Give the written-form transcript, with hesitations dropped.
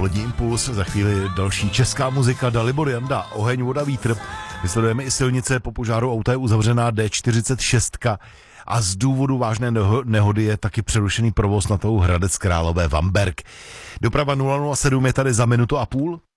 Dopolední impuls, za chvíli další česká muzika, Dalibor Janda, Oheň, voda, vítr. Vysledujeme i silnice, po požáru auta je uzavřená D46 a z důvodu vážné nehody je taky přerušený provoz na tou Hradec Králové Vamberk. Doprava 007 je tady za minutu a půl.